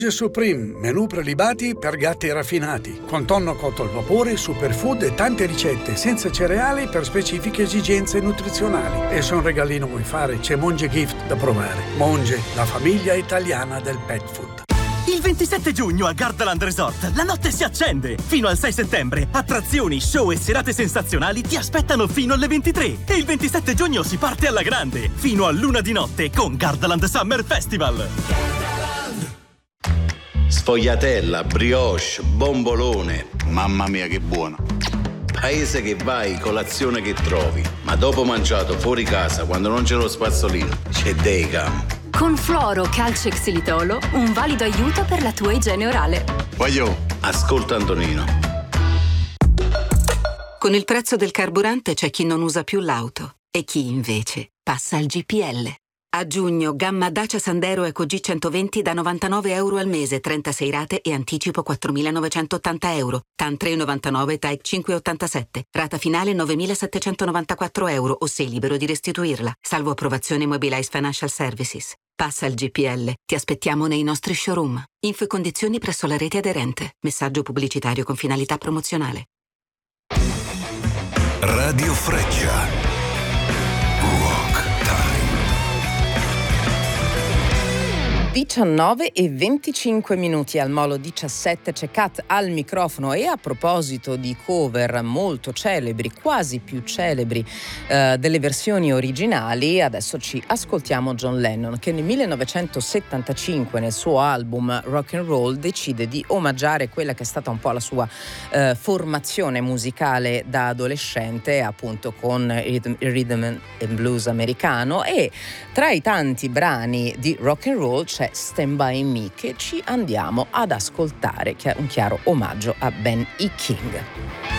Supreme, menù prelibati per gatti raffinati, con tonno cotto al vapore, superfood e tante ricette senza cereali per specifiche esigenze nutrizionali. E se un regalino vuoi fare, c'è Monge Gift da provare. Monge, la famiglia italiana del pet food. Il 27 giugno a Gardaland Resort la notte si accende. Fino al 6 settembre attrazioni, show e serate sensazionali ti aspettano fino alle 23. E il 27 giugno si parte alla grande, fino all'1 di notte con Gardaland Summer Festival. Sfogliatella, brioche, bombolone. Mamma mia che buono. Paese che vai, colazione che trovi. Ma dopo mangiato fuori casa, quando non c'è lo spazzolino, c'è Daycam. Con Fluoro Calcio e Xilitolo, un valido aiuto per la tua igiene orale. Voglio. Ascolta Antonino. Con il prezzo del carburante c'è chi non usa più l'auto e chi invece passa al GPL. A giugno, gamma Dacia Sandero Eco G120 da €99 al mese, 36 rate e anticipo €4.980. TAN 3,99, TAEC 5,87. Rata finale €9.794 o sei libero di restituirla. Salvo approvazione Mobilize Financial Services. Passa al GPL. Ti aspettiamo nei nostri showroom. Info e condizioni presso la rete aderente. Messaggio pubblicitario con finalità promozionale. Radio Freccia. 19:25 al Molo 17, c'è Kat al microfono. E a proposito di cover molto celebri, quasi più celebri delle versioni originali, adesso ci ascoltiamo John Lennon, che nel 1975 nel suo album Rock and Roll decide di omaggiare quella che è stata un po' la sua formazione musicale da adolescente, appunto con il rhythm and blues americano, e tra i tanti brani di rock and roll c'è Stand By Me, che ci andiamo ad ascoltare, che è un chiaro omaggio a Ben E. King.